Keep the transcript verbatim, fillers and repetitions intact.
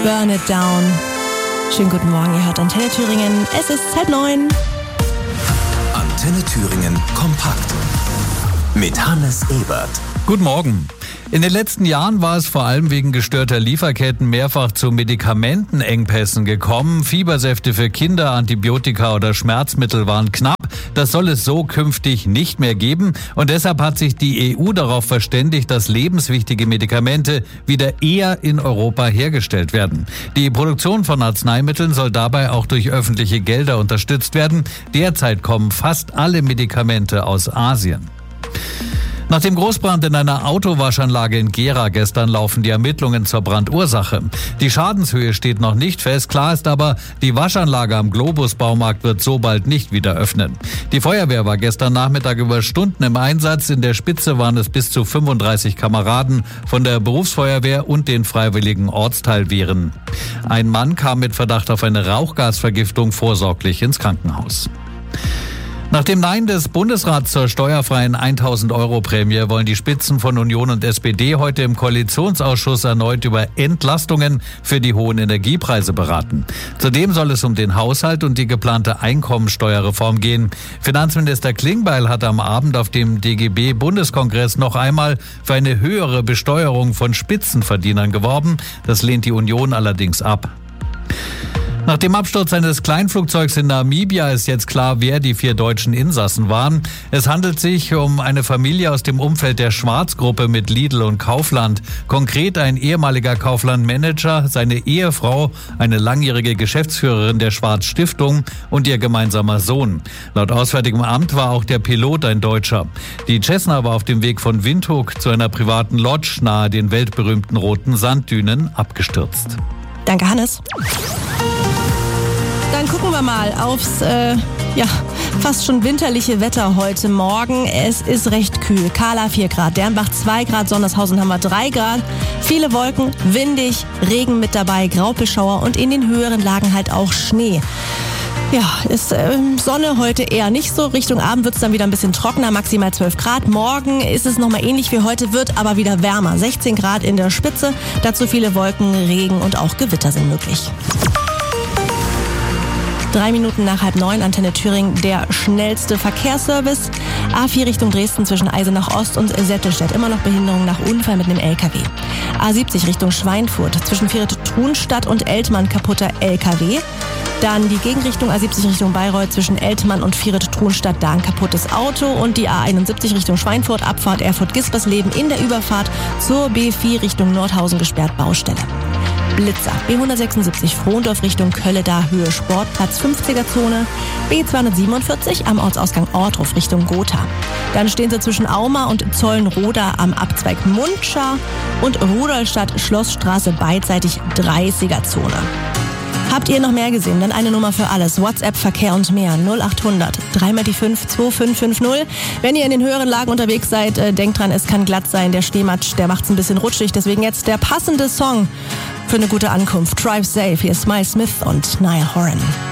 Burn It Down. Schönen guten Morgen, ihr hört Antenne Thüringen. Es ist halb neun. Antenne Thüringen kompakt mit Hannes Ebert. Guten Morgen. In den letzten Jahren war es vor allem wegen gestörter Lieferketten mehrfach zu Medikamentenengpässen gekommen. Fiebersäfte für Kinder, Antibiotika oder Schmerzmittel waren knapp. Das soll es so künftig nicht mehr geben. Und deshalb hat sich die E U darauf verständigt, dass lebenswichtige Medikamente wieder eher in Europa hergestellt werden. Die Produktion von Arzneimitteln soll dabei auch durch öffentliche Gelder unterstützt werden. Derzeit kommen fast alle Medikamente aus Asien. Nach dem Großbrand in einer Autowaschanlage in Gera gestern laufen die Ermittlungen zur Brandursache. Die Schadenshöhe steht noch nicht fest. Klar ist aber, die Waschanlage am Globus-Baumarkt wird so bald nicht wieder öffnen. Die Feuerwehr war gestern Nachmittag über Stunden im Einsatz. In der Spitze waren es bis zu fünfunddreißig Kameraden von der Berufsfeuerwehr und den freiwilligen Ortsteilwehren. Ein Mann kam mit Verdacht auf eine Rauchgasvergiftung vorsorglich ins Krankenhaus. Nach dem Nein des Bundesrats zur steuerfreien tausend Euro Prämie wollen die Spitzen von Union und S P D heute im Koalitionsausschuss erneut über Entlastungen für die hohen Energiepreise beraten. Zudem soll es um den Haushalt und die geplante Einkommensteuerreform gehen. Finanzminister Klingbeil hat am Abend auf dem D G B-Bundeskongress noch einmal für eine höhere Besteuerung von Spitzenverdienern geworben. Das lehnt die Union allerdings ab. Nach dem Absturz eines Kleinflugzeugs in Namibia ist jetzt klar, wer die vier deutschen Insassen waren. Es handelt sich um eine Familie aus dem Umfeld der Schwarz-Gruppe mit Lidl und Kaufland. Konkret ein ehemaliger Kaufland-Manager, seine Ehefrau, eine langjährige Geschäftsführerin der Schwarz-Stiftung und ihr gemeinsamer Sohn. Laut Auswärtigem Amt war auch der Pilot ein Deutscher. Die Cessna war auf dem Weg von Windhoek zu einer privaten Lodge nahe den weltberühmten roten Sanddünen abgestürzt. Danke, Hannes. Dann gucken wir mal aufs äh, ja, fast schon winterliche Wetter heute Morgen. Es ist recht kühl. Kahla vier Grad, Dernbach zwei Grad, Sondershausen haben wir drei Grad. Viele Wolken, windig, Regen mit dabei, Graupelschauer und in den höheren Lagen halt auch Schnee. Ja, ist äh, Sonne heute eher nicht so. Richtung Abend wird es dann wieder ein bisschen trockener, maximal zwölf Grad. Morgen ist es nochmal ähnlich wie heute, wird aber wieder wärmer. sechzehn Grad in der Spitze, dazu viele Wolken, Regen und auch Gewitter sind möglich. Drei Minuten nach halb neun, Antenne Thüringen, der schnellste Verkehrsservice. A vier Richtung Dresden zwischen Eisenach Ost und Settelstedt. Immer noch Behinderung nach Unfall mit einem L K W. A siebzig Richtung Schweinfurt zwischen Vierte-Trunstadt und Eltmann kaputter L K W. Dann die Gegenrichtung A siebzig Richtung Bayreuth zwischen Eltmann und Vierte-Trunstadt, da ein kaputtes Auto. Und die A einundsiebzig Richtung Schweinfurt, Abfahrt Erfurt-Gispersleben in der Überfahrt zur B vier Richtung Nordhausen gesperrt, Baustelle. Blitzer, B hundertsechsundsiebzig Frohndorf Richtung Kölle, da Höhe Sportplatz, fünfziger Zone. B zweihundertsiebenundvierzig am Ortsausgang Ortruf Richtung Gotha. Dann stehen sie zwischen Auma und Zollenroda am Abzweig Mundscha und Rudolstadt Schlossstraße beidseitig dreißiger Zone. Habt ihr noch mehr gesehen? Dann eine Nummer für alles. WhatsApp, Verkehr und mehr. null achthundert, drei mal die fünf, zwei fünf fünf null. Wenn ihr in den höheren Lagen unterwegs seid, äh, denkt dran, es kann glatt sein. Der Schneematsch, der macht's ein bisschen rutschig. Deswegen jetzt der passende Song für eine gute Ankunft. Drive Safe. Hier ist Miles Smith und Niall Horan.